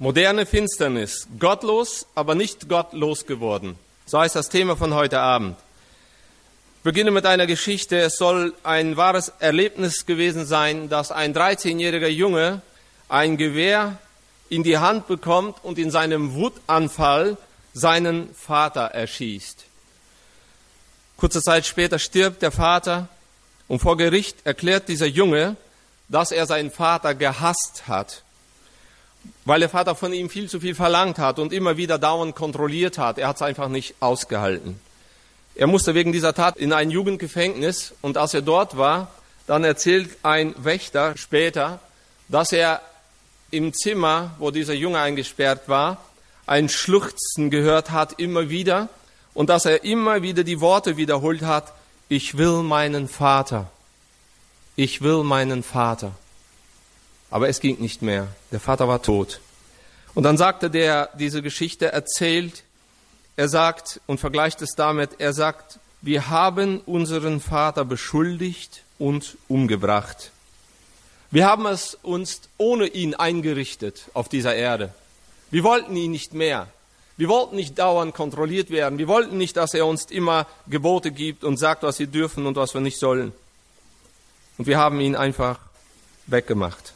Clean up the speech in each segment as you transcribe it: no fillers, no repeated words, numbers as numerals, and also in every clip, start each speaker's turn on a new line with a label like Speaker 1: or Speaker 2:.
Speaker 1: Moderne Finsternis, gottlos, aber nicht gottlos geworden. So heißt das Thema von heute Abend. Ich beginne mit einer Geschichte. Es soll ein wahres Erlebnis gewesen sein, dass ein 13-jähriger Junge ein Gewehr in die Hand bekommt und in seinem Wutanfall seinen Vater erschießt. Kurze Zeit später stirbt der Vater und vor Gericht erklärt dieser Junge, dass er seinen Vater gehasst hat, weil der Vater von ihm viel zu viel verlangt hat und immer wieder dauernd kontrolliert hat. Er hat es einfach nicht ausgehalten. Er musste wegen dieser Tat in ein Jugendgefängnis und als er dort war, dann erzählt ein Wächter später, dass er im Zimmer, wo dieser Junge eingesperrt war, ein Schluchzen gehört hat immer wieder und dass er immer wieder die Worte wiederholt hat: Ich will meinen Vater, ich will meinen Vater. Aber es ging nicht mehr. Der Vater war tot. Und dann sagte der diese Geschichte erzählt, er sagt und vergleicht es damit, er sagt, wir haben unseren Vater beschuldigt und umgebracht. Wir haben es uns ohne ihn eingerichtet auf dieser Erde. Wir wollten ihn nicht mehr. Wir wollten nicht dauernd kontrolliert werden. Wir wollten nicht, dass er uns immer Gebote gibt und sagt, was wir dürfen und was wir nicht sollen. Und wir haben ihn einfach weggemacht.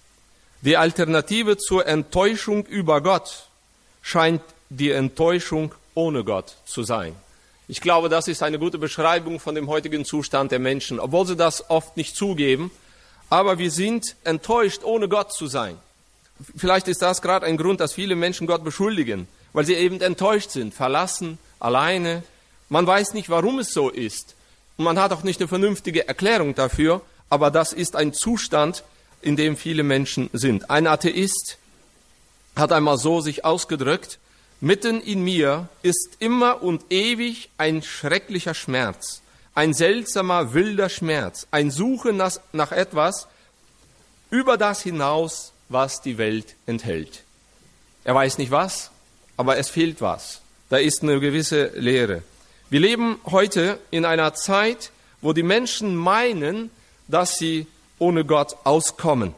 Speaker 1: Die Alternative zur Enttäuschung über Gott scheint die Enttäuschung ohne Gott zu sein. Ich glaube, das ist eine gute Beschreibung von dem heutigen Zustand der Menschen, obwohl sie das oft nicht zugeben. Aber wir sind enttäuscht, ohne Gott zu sein. Vielleicht ist das gerade ein Grund, dass viele Menschen Gott beschuldigen, weil sie eben enttäuscht sind, verlassen, alleine. Man weiß nicht, warum es so ist. Und man hat auch nicht eine vernünftige Erklärung dafür, aber das ist ein Zustand, in dem viele Menschen sind. Ein Atheist hat einmal so sich ausgedrückt: Mitten in mir ist immer und ewig ein schrecklicher Schmerz, ein seltsamer, wilder Schmerz, ein Suchen nach etwas über das hinaus, was die Welt enthält. Er weiß nicht was, aber es fehlt was. Da ist eine gewisse Leere. Wir leben heute in einer Zeit, wo die Menschen meinen, dass sie ohne Gott auskommen.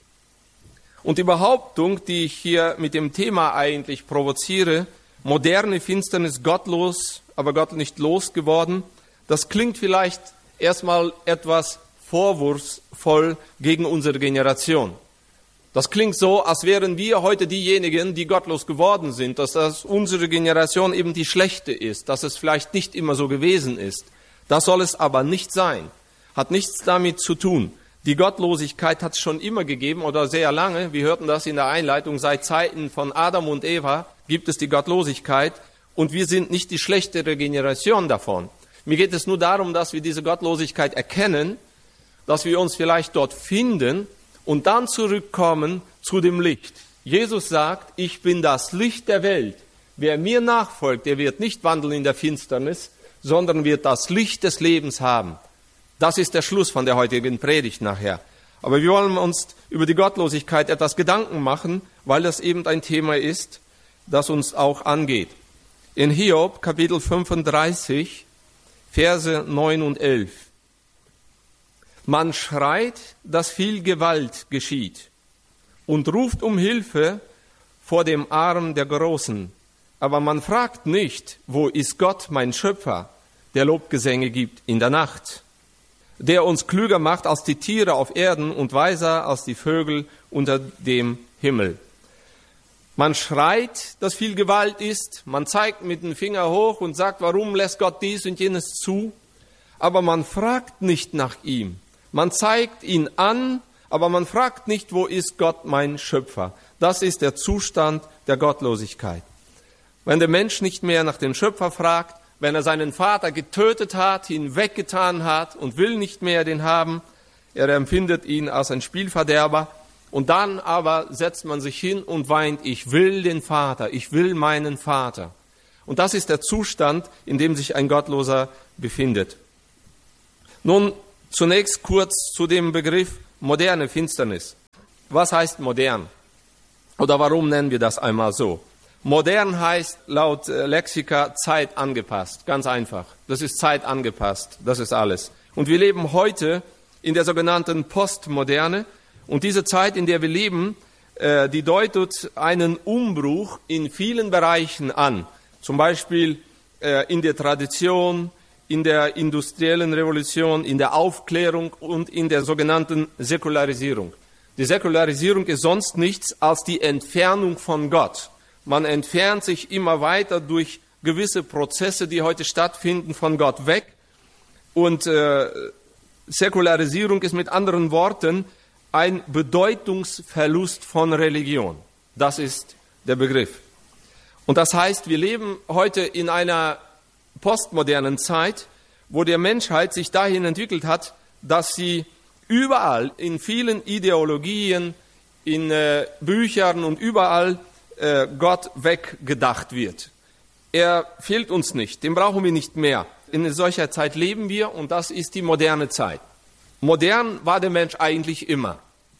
Speaker 1: Und die Behauptung, die ich hier mit dem Thema eigentlich provoziere, moderne Finsternis, gottlos, aber Gott nicht losgeworden, das klingt vielleicht erstmal etwas vorwurfsvoll gegen unsere Generation. Das klingt so, als wären wir heute diejenigen, die gottlos geworden sind, dass das unsere Generation eben die schlechte ist, dass es vielleicht nicht immer so gewesen ist. Das soll es aber nicht sein. Hat nichts damit zu tun. Die Gottlosigkeit hat es schon immer gegeben oder sehr lange. Wir hörten das in der Einleitung. Seit Zeiten von Adam und Eva gibt es die Gottlosigkeit und wir sind nicht die schlechtere Generation davon. Mir geht es nur darum, dass wir diese Gottlosigkeit erkennen, dass wir uns vielleicht dort finden und dann zurückkommen zu dem Licht. Jesus sagt, ich bin das Licht der Welt. Wer mir nachfolgt, der wird nicht wandeln in der Finsternis, sondern wird das Licht des Lebens haben. Das ist der Schluss von der heutigen Predigt nachher. Aber wir wollen uns über die Gottlosigkeit etwas Gedanken machen, weil das eben ein Thema ist, das uns auch angeht. In Hiob, Kapitel 35, Verse 9 und 11. Man schreit, dass viel Gewalt geschieht und ruft um Hilfe vor dem Arm der Großen. Aber man fragt nicht, wo ist Gott, mein Schöpfer, der Lobgesänge gibt in der Nacht, der uns klüger macht als die Tiere auf Erden und weiser als die Vögel unter dem Himmel. Man schreit, dass viel Gewalt ist, man zeigt mit dem Finger hoch und sagt, warum lässt Gott dies und jenes zu? Aber man fragt nicht nach ihm. Man zeigt ihn an, aber man fragt nicht, wo ist Gott, mein Schöpfer? Das ist der Zustand der Gottlosigkeit. Wenn der Mensch nicht mehr nach dem Schöpfer fragt, wenn er seinen Vater getötet hat, ihn weggetan hat und will nicht mehr den haben, er empfindet ihn als ein Spielverderber und dann aber setzt man sich hin und weint, ich will den Vater, ich will meinen Vater. Und das ist der Zustand, in dem sich ein Gottloser befindet. Nun zunächst kurz zu dem Begriff moderne Finsternis. Was heißt modern? Oder warum nennen wir das einmal so? Modern heißt laut Lexika Zeit angepasst, ganz einfach. Das ist Zeit angepasst, das ist alles. Und wir leben heute in der sogenannten Postmoderne. Und diese Zeit, in der wir leben, die deutet einen Umbruch in vielen Bereichen an. Zum Beispiel in der Tradition, in der industriellen Revolution, in der Aufklärung und in der sogenannten Säkularisierung. Die Säkularisierung ist sonst nichts als die Entfernung von Gott. Man entfernt sich immer weiter durch gewisse Prozesse, die heute stattfinden, von Gott weg. Und Säkularisierung ist mit anderen Worten ein Bedeutungsverlust von Religion. Das ist der Begriff. Und das heißt, wir leben heute in einer postmodernen Zeit, wo die Menschheit sich dahin entwickelt hat, dass sie überall, in vielen Ideologien, in Büchern und überall Gott weggedacht wird. Er fehlt uns nicht, den brauchen wir nicht mehr. In solcher Zeit leben wir und das ist die moderne Zeit. Modern war der Mensch eigentlich immer.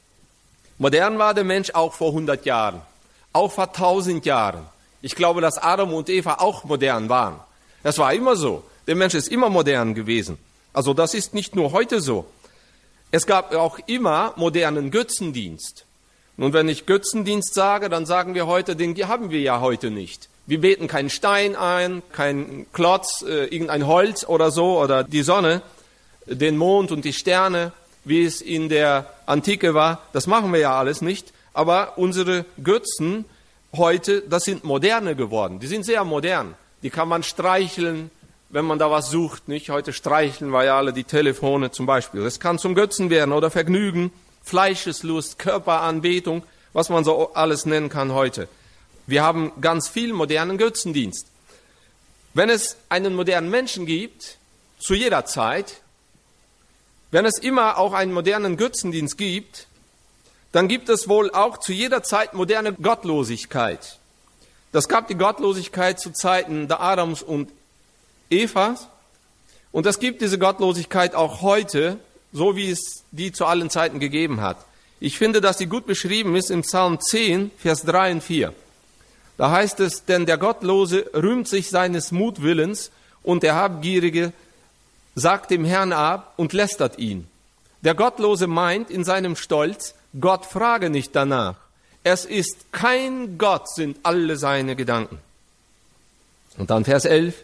Speaker 1: Modern war der Mensch auch vor 100 Jahren, auch vor 1000 Jahren. Ich glaube, dass Adam und Eva auch modern waren. Das war immer so. Der Mensch ist immer modern gewesen. Also das ist nicht nur heute so. Es gab auch immer modernen Götzendienst. Nun, wenn ich Götzendienst sage, dann sagen wir heute, den haben wir ja heute nicht. Wir beten keinen Stein ein, keinen Klotz, irgendein Holz oder so, oder die Sonne, den Mond und die Sterne, wie es in der Antike war. Das machen wir ja alles nicht. Aber unsere Götzen heute, das sind moderne geworden. Die sind sehr modern. Die kann man streicheln, wenn man da was sucht, nicht? Heute streicheln wir ja alle die Telefone zum Beispiel. Das kann zum Götzen werden oder Vergnügen, Fleischeslust, Körperanbetung, was man so alles nennen kann heute. Wir haben ganz viel modernen Götzendienst. Wenn es einen modernen Menschen gibt, zu jeder Zeit, wenn es immer auch einen modernen Götzendienst gibt, dann gibt es wohl auch zu jeder Zeit moderne Gottlosigkeit. Das gab die Gottlosigkeit zu Zeiten der Adams und Evas. Und es gibt diese Gottlosigkeit auch heute, so wie es die zu allen Zeiten gegeben hat. Ich finde, dass die gut beschrieben ist im Psalm 10, Vers 3 und 4. Da heißt es, denn der Gottlose rühmt sich seines Mutwillens und der Habgierige sagt dem Herrn ab und lästert ihn. Der Gottlose meint in seinem Stolz, Gott frage nicht danach. Es ist kein Gott, sind alle seine Gedanken. Und dann Vers 11.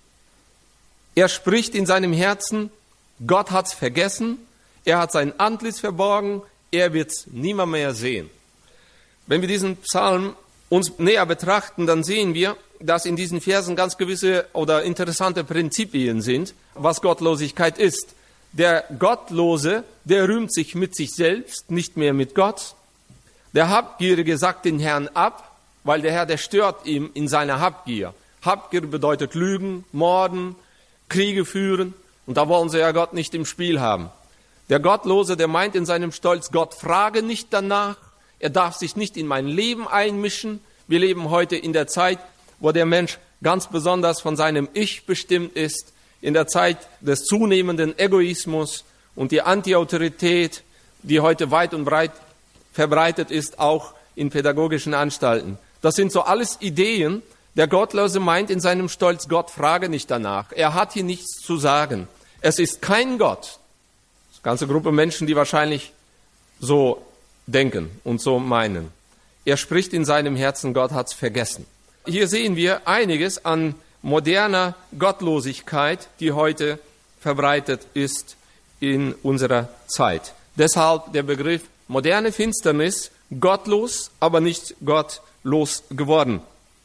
Speaker 1: Er spricht in seinem Herzen, Gott hat's vergessen, er hat sein Antlitz verborgen, er wird's nimmer mehr sehen. Wenn wir diesen Psalm uns näher betrachten, dann sehen wir, dass in diesen Versen ganz gewisse oder interessante Prinzipien sind, was Gottlosigkeit ist. Der Gottlose, der rühmt sich mit sich selbst, nicht mehr mit Gott. Der Habgierige sagt den Herrn ab, weil der Herr, der stört ihm in seiner Habgier. Habgier bedeutet Lügen, Morden, Kriege führen. Und da wollen sie ja Gott nicht im Spiel haben. Der Gottlose, der meint in seinem Stolz, Gott frage nicht danach. Er darf sich nicht in mein Leben einmischen. Wir leben heute in der Zeit, wo der Mensch ganz besonders von seinem Ich bestimmt ist, in der Zeit des zunehmenden Egoismus und die Anti-Autorität, die heute weit und breit verbreitet ist, auch in pädagogischen Anstalten. Das sind so alles Ideen. Der Gottlose meint in seinem Stolz, Gott frage nicht danach. Er hat hier nichts zu sagen. Es ist kein Gott. Eine ganze Gruppe Menschen, die wahrscheinlich so denken und so meinen. Er spricht in seinem Herzen, Gott hat's vergessen. Hier sehen wir einiges an moderner Gottlosigkeit, die heute verbreitet ist in unserer Zeit. Deshalb der Begriff moderne Finsternis, gottlos, aber nicht gottlos geworden.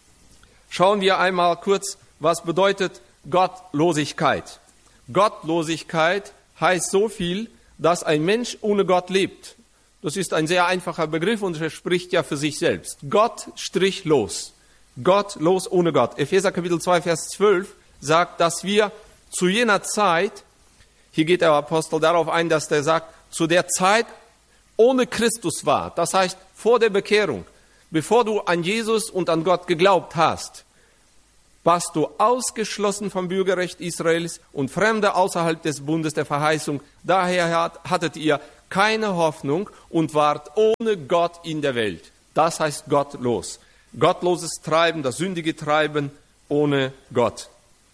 Speaker 1: Schauen wir einmal kurz, was bedeutet Gottlosigkeit. Gottlosigkeit heißt so viel, dass ein Mensch ohne Gott lebt. Das ist ein sehr einfacher Begriff und er spricht ja für sich selbst. Gott strich los. Gott los ohne Gott. Epheser Kapitel 2, Vers 12 sagt, dass wir zu jener Zeit, hier geht der Apostel darauf ein, dass der sagt, zu der Zeit ohne Christus war. Das heißt, vor der Bekehrung, bevor du an Jesus und an Gott geglaubt hast, warst du ausgeschlossen vom Bürgerrecht Israels und Fremde außerhalb des Bundes der Verheißung. Daher hattet ihr keine Hoffnung und wart ohne Gott in der Welt. Das heißt gottlos. Gottloses Treiben, das sündige Treiben ohne Gott.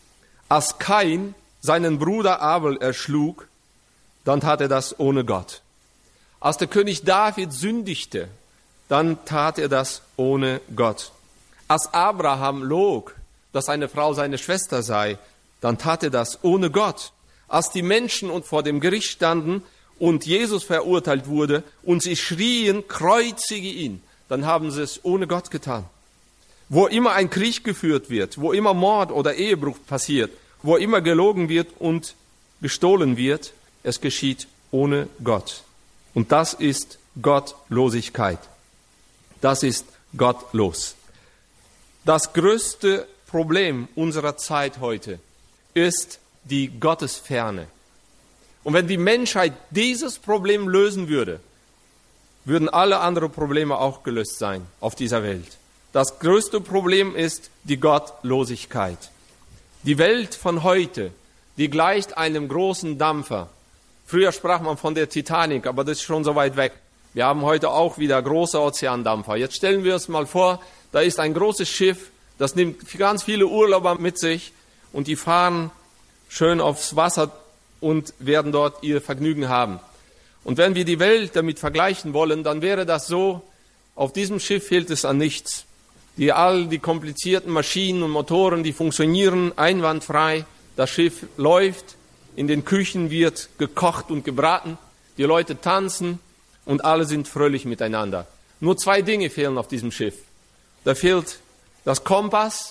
Speaker 1: Als Kain seinen Bruder Abel erschlug, dann tat er das ohne Gott. Als der König David sündigte, dann tat er das ohne Gott. Als Abraham log, dass seine Frau seine Schwester sei, dann tat er das ohne Gott. Als die Menschen vor dem Gericht standen und Jesus verurteilt wurde und sie schrien, kreuzige ihn, dann haben sie es ohne Gott getan. Wo immer ein Krieg geführt wird, wo immer Mord oder Ehebruch passiert, wo immer gelogen wird und gestohlen wird, es geschieht ohne Gott. Und das ist Gottlosigkeit. Das ist gottlos. Das größte Problem unserer Zeit heute ist die Gottesferne. Und wenn die Menschheit dieses Problem lösen würde, würden alle anderen Probleme auch gelöst sein auf dieser Welt. Das größte Problem ist die Gottlosigkeit. Die Welt von heute, die gleicht einem großen Dampfer. Früher sprach man von der Titanic, aber das ist schon so weit weg. Wir haben heute auch wieder große Ozeandampfer. Jetzt stellen wir uns mal vor, da ist ein großes Schiff, das nimmt ganz viele Urlauber mit sich und die fahren schön aufs Wasser und werden dort ihr Vergnügen haben. Und wenn wir die Welt damit vergleichen wollen, dann wäre das so, auf diesem Schiff fehlt es an nichts. All die komplizierten Maschinen und Motoren, die funktionieren einwandfrei. Das Schiff läuft, in den Küchen wird gekocht und gebraten, die Leute tanzen und alle sind fröhlich miteinander. Nur 2 Dinge fehlen auf diesem Schiff. Da fehlt das Kompass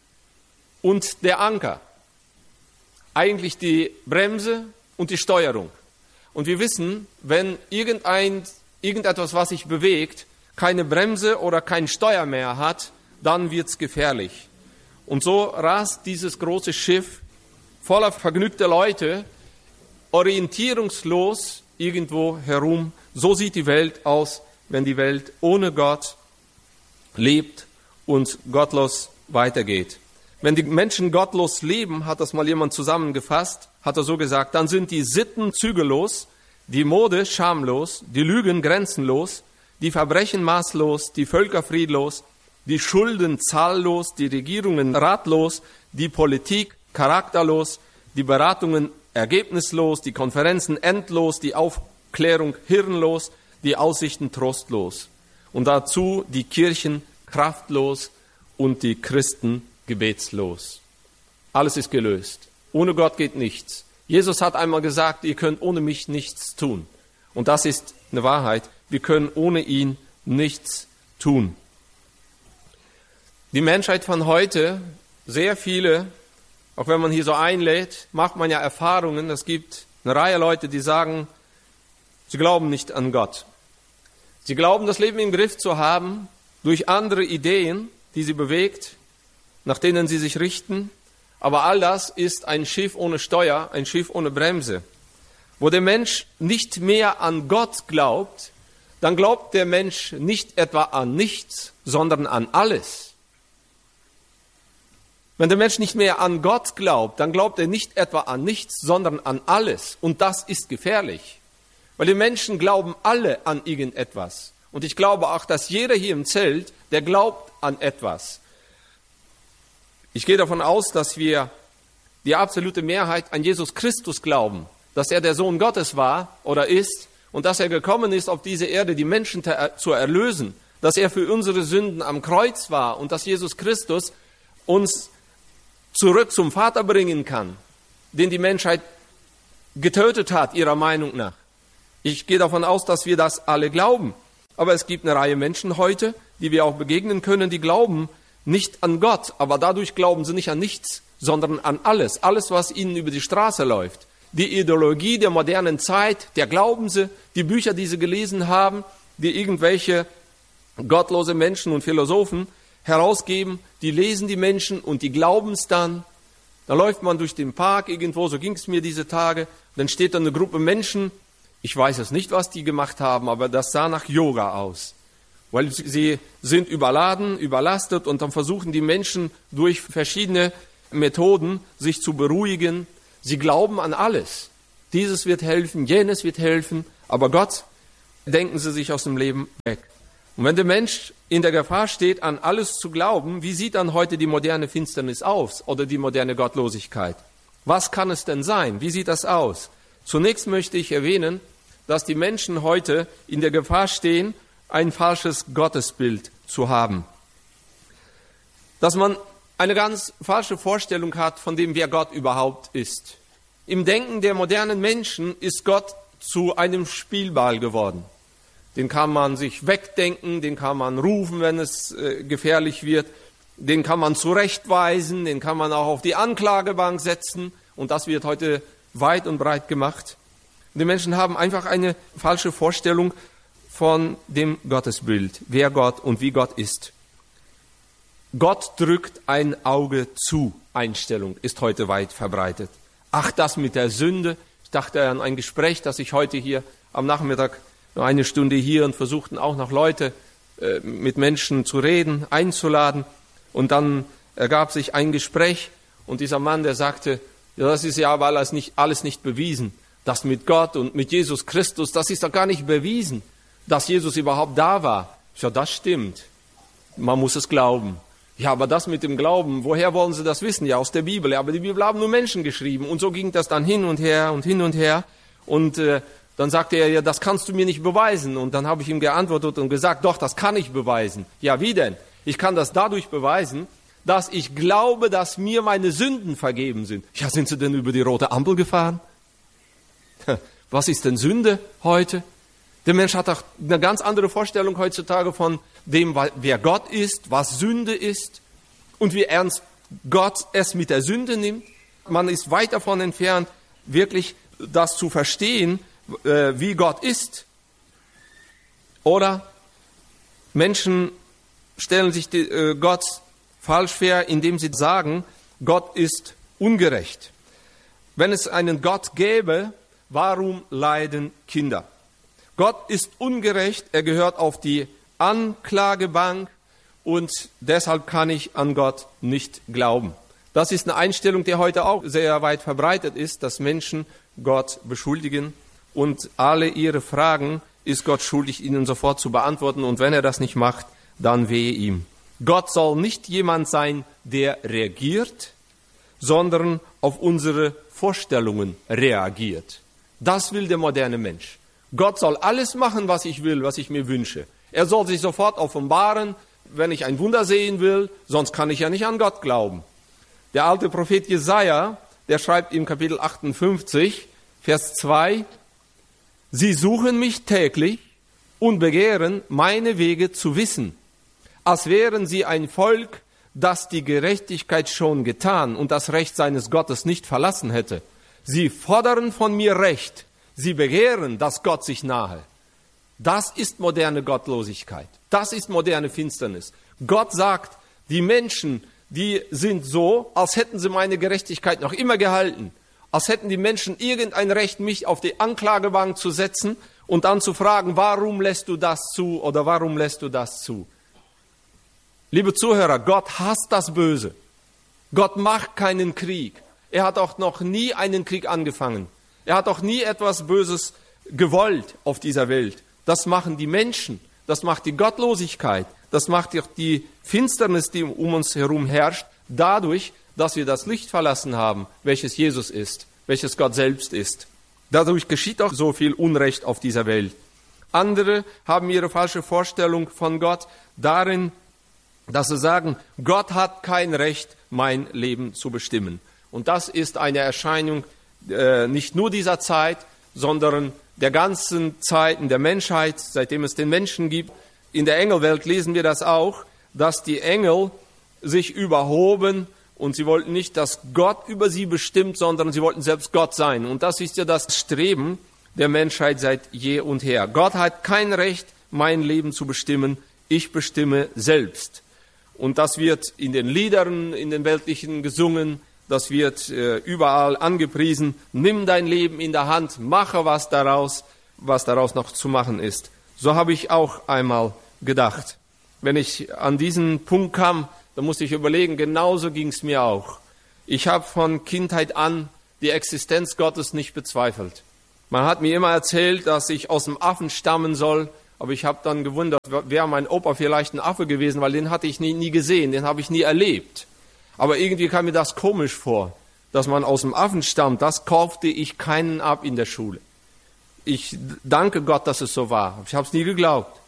Speaker 1: und der Anker. Eigentlich die Bremse und die Steuerung. Und wir wissen, wenn irgendetwas, was sich bewegt, keine Bremse oder kein Steuer mehr hat, dann wird's gefährlich. Und so rast dieses große Schiff voller vergnügter Leute orientierungslos irgendwo herum. So sieht die Welt aus, wenn die Welt ohne Gott lebt und gottlos weitergeht. Wenn die Menschen gottlos leben, hat das mal jemand zusammengefasst, hat er so gesagt, dann sind die Sitten zügellos, die Mode schamlos, die Lügen grenzenlos, die Verbrechen maßlos, die Völker friedlos, die Schulden zahllos, die Regierungen ratlos, die Politik charakterlos, die Beratungen ergebnislos, die Konferenzen endlos, die Aufklärung hirnlos, die Aussichten trostlos. Und dazu die Kirchen kraftlos und die Christen gebetslos. Alles ist gelöst. Ohne Gott geht nichts. Jesus hat einmal gesagt, ihr könnt ohne mich nichts tun. Und das ist eine Wahrheit. Wir können ohne ihn nichts tun. Die Menschheit von heute, sehr viele, auch wenn man hier so einlädt, macht man ja Erfahrungen. Es gibt eine Reihe Leute, die sagen, sie glauben nicht an Gott. Sie glauben, das Leben im Griff zu haben durch andere Ideen, die sie bewegt, nach denen sie sich richten. Aber all das ist ein Schiff ohne Steuer, ein Schiff ohne Bremse. Wo der Mensch nicht mehr an Gott glaubt, dann glaubt der Mensch nicht etwa an nichts, sondern an alles. Wenn der Mensch nicht mehr an Gott glaubt, dann glaubt er nicht etwa an nichts, sondern an alles. Und das ist gefährlich. Weil die Menschen glauben alle an irgendetwas. Und ich glaube auch, dass jeder hier im Zelt, der glaubt an etwas. Ich gehe davon aus, dass wir die absolute Mehrheit an Jesus Christus glauben, dass er der Sohn Gottes war oder ist und dass er gekommen ist auf diese Erde, die Menschen zu erlösen, dass er für unsere Sünden am Kreuz war und dass Jesus Christus uns zurück zum Vater bringen kann, den die Menschheit getötet hat, ihrer Meinung nach. Ich gehe davon aus, dass wir das alle glauben. Aber es gibt eine Reihe Menschen heute, die wir auch begegnen können, die glauben nicht an Gott, aber dadurch glauben sie nicht an nichts, sondern an alles. Alles, was ihnen über die Straße läuft. Die Ideologie der modernen Zeit, der glauben sie, die Bücher, die sie gelesen haben, die irgendwelche gottlose Menschen und Philosophen herausgeben, die lesen die Menschen und die glauben es dann. Da läuft man durch den Park irgendwo, so ging es mir diese Tage, dann steht da eine Gruppe Menschen, ich weiß es nicht, was die gemacht haben, aber das sah nach Yoga aus. Weil sie sind überladen, überlastet und dann versuchen die Menschen durch verschiedene Methoden sich zu beruhigen. Sie glauben an alles. Dieses wird helfen, jenes wird helfen, aber Gott denken sie sich aus dem Leben weg. Und wenn der Mensch in der Gefahr steht, an alles zu glauben, wie sieht dann heute die moderne Finsternis aus oder die moderne Gottlosigkeit? Was kann es denn sein? Wie sieht das aus? Zunächst möchte ich erwähnen, dass die Menschen heute in der Gefahr stehen, ein falsches Gottesbild zu haben. Dass man eine ganz falsche Vorstellung hat von dem, wer Gott überhaupt ist. Im Denken der modernen Menschen ist Gott zu einem Spielball geworden. Den kann man sich wegdenken, den kann man rufen, wenn es gefährlich wird, den kann man zurechtweisen, den kann man auch auf die Anklagebank setzen und das wird heute weit und breit gemacht. Die Menschen haben einfach eine falsche Vorstellung von dem Gottesbild, wer Gott und wie Gott ist. Gott drückt ein Auge zu, Einstellung ist heute weit verbreitet. Ach, das mit der Sünde. Ich dachte an ein Gespräch, das ich heute hier am Nachmittag noch eine Stunde hier und versuchten auch noch Leute mit Menschen zu reden, einzuladen. Und dann ergab sich ein Gespräch und dieser Mann, der sagte, ja, das ist ja aber alles nicht bewiesen. Das mit Gott und mit Jesus Christus, das ist doch gar nicht bewiesen, dass Jesus überhaupt da war. Ja, das stimmt. Man muss es glauben. Ja, aber das mit dem Glauben, woher wollen Sie das wissen? Ja, aus der Bibel. Ja, aber die Bibel haben nur Menschen geschrieben. Und so ging das dann hin und her und hin und her. Und dann sagte er, ja, das kannst du mir nicht beweisen. Und dann habe ich ihm geantwortet und gesagt, doch, das kann ich beweisen. Ja, wie denn? Ich kann das dadurch beweisen, dass ich glaube, dass mir meine Sünden vergeben sind. Ja, sind Sie denn über die rote Ampel gefahren? Was ist denn Sünde heute? Der Mensch hat auch eine ganz andere Vorstellung heutzutage von dem, wer Gott ist, was Sünde ist und wie ernst Gott es mit der Sünde nimmt. Man ist weit davon entfernt, wirklich das zu verstehen, wie Gott ist. Oder Menschen stellen sich Gott falsch vor, indem sie sagen, Gott ist ungerecht. Wenn es einen Gott gäbe, warum leiden Kinder? Gott ist ungerecht, er gehört auf die Anklagebank und deshalb kann ich an Gott nicht glauben. Das ist eine Einstellung, die heute auch sehr weit verbreitet ist, dass Menschen Gott beschuldigen und alle ihre Fragen ist Gott schuldig, ihnen sofort zu beantworten und wenn er das nicht macht, dann wehe ihm. Gott soll nicht jemand sein, der reagiert, sondern auf unsere Vorstellungen reagiert. Das will der moderne Mensch. Gott soll alles machen, was ich will, was ich mir wünsche. Er soll sich sofort offenbaren, wenn ich ein Wunder sehen will, sonst kann ich ja nicht an Gott glauben. Der alte Prophet Jesaja, der schreibt im Kapitel 58, Vers 2, Sie suchen mich täglich und begehren, meine Wege zu wissen, als wären sie ein Volk, das die Gerechtigkeit schon getan und das Recht seines Gottes nicht verlassen hätte. Sie fordern von mir Recht, sie begehren, dass Gott sich nahe. Das ist moderne Gottlosigkeit. Das ist moderne Finsternis. Gott sagt, die Menschen, die sind so, als hätten sie meine Gerechtigkeit noch immer gehalten. Als hätten die Menschen irgendein Recht, mich auf die Anklagebank zu setzen und dann zu fragen, warum lässt du das zu oder warum lässt du das zu? Liebe Zuhörer, Gott hasst das Böse. Gott macht keinen Krieg. Er hat auch noch nie einen Krieg angefangen. Er hat auch nie etwas Böses gewollt auf dieser Welt. Das machen die Menschen. Das macht die Gottlosigkeit. Das macht auch die Finsternis, die um uns herum herrscht, dadurch, dass wir das Licht verlassen haben, welches Jesus ist, welches Gott selbst ist. Dadurch geschieht auch so viel Unrecht auf dieser Welt. Andere haben ihre falsche Vorstellung von Gott darin, dass sie sagen, Gott hat kein Recht, mein Leben zu bestimmen. Und das ist eine Erscheinung nicht nur dieser Zeit, sondern der ganzen Zeiten der Menschheit, seitdem es den Menschen gibt. In der Engelwelt lesen wir das auch, dass die Engel sich überhoben und sie wollten nicht, dass Gott über sie bestimmt, sondern sie wollten selbst Gott sein. Und das ist ja das Streben der Menschheit seit je und her. Gott hat kein Recht, mein Leben zu bestimmen, ich bestimme selbst. Und das wird in den Liedern, in den weltlichen gesungen, das wird überall angepriesen. Nimm dein Leben in der Hand, mache was daraus noch zu machen ist. So habe ich auch einmal gedacht. Wenn ich an diesen Punkt kam, dann musste ich überlegen, genauso ging es mir auch. Ich habe von Kindheit an die Existenz Gottes nicht bezweifelt. Man hat mir immer erzählt, dass ich aus dem Affen stammen soll, aber ich habe dann gewundert, wäre mein Opa vielleicht ein Affe gewesen, weil den hatte ich nie gesehen, den habe ich nie erlebt. Aber irgendwie kam mir das komisch vor, dass man aus dem Affen stammt. Das kaufte ich keinen ab in der Schule. Ich danke Gott, dass es so war. Ich habe es nie geglaubt.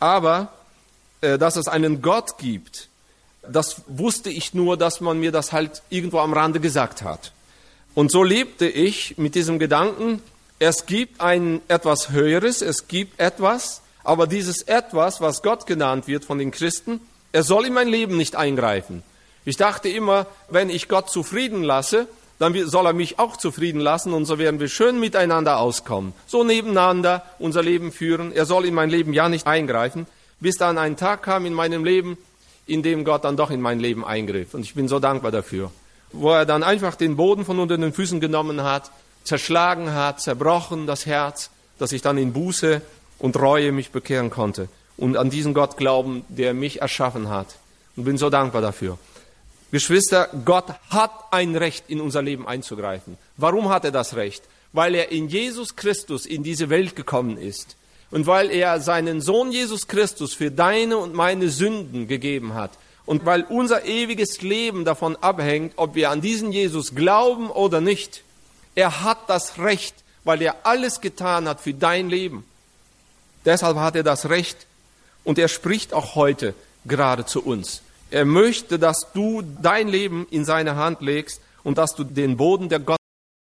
Speaker 1: Aber dass es einen Gott gibt, das wusste ich nur, dass man mir das halt irgendwo am Rande gesagt hat. Und so lebte ich mit diesem Gedanken, es gibt etwas Höheres, es gibt etwas, aber dieses Etwas, was Gott genannt wird von den Christen, er soll in mein Leben nicht eingreifen. Ich dachte immer, wenn ich Gott zufrieden lasse, dann soll er mich auch zufrieden lassen und so werden wir schön miteinander auskommen. So nebeneinander unser Leben führen. Er soll in mein Leben ja nicht eingreifen, bis dann ein Tag kam in meinem Leben, in dem Gott dann doch in mein Leben eingriff. Und ich bin so dankbar dafür. Wo er dann einfach den Boden von unter den Füßen genommen hat, zerschlagen hat, zerbrochen das Herz, dass ich dann in Buße und Reue mich bekehren konnte und an diesen Gott glauben, der mich erschaffen hat. Und bin so dankbar dafür. Geschwister, Gott hat ein Recht, in unser Leben einzugreifen. Warum hat er das Recht? Weil er in Jesus Christus in diese Welt gekommen ist und weil er seinen Sohn Jesus Christus für deine und meine Sünden gegeben hat und weil unser ewiges Leben davon abhängt, ob wir an diesen Jesus glauben oder nicht. Er hat das Recht, weil er alles getan hat für dein Leben. Deshalb hat er das Recht und er spricht auch heute gerade zu uns. Er möchte, dass du dein Leben in seine Hand legst und dass du den Boden der